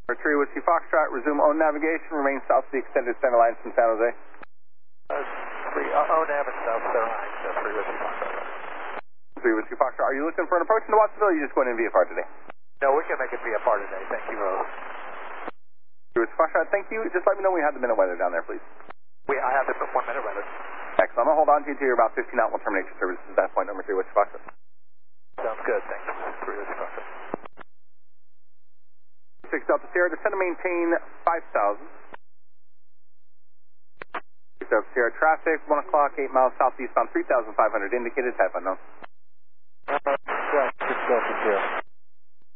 Tree Whiskey Foxtrot, resume own navigation, remain south of the extended center line from San Jose. Own nav and south center line, 3 Whiskey Foxtrot. 3 Whiskey Foxtrot, are you looking for an approach into Watsonville, or are you just going in VFR today? No, we can make it VFR today, thank you. 3 Whiskey Foxtrot, thank you. Just let me know when you have the minute weather down there, please. I have the 1 minute weather. Excellent. I'm going to hold on to you until you're about 15 out. We'll terminate your services at that point. Number 3 Whiskey Foxtrot. Sounds good, thanks. 3 Whiskey Foxtrot. 6 Delta Sierra, descend and maintain 5,000. 6 Delta Sierra, traffic, 1 o'clock, 8 miles southeast on 3,500, indicated, type unknown. 6 Delta Sierra.